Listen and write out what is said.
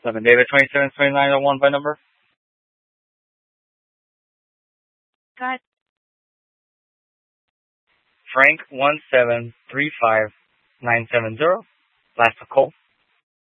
David 272901 by number. Got Frank 1735970. Last call.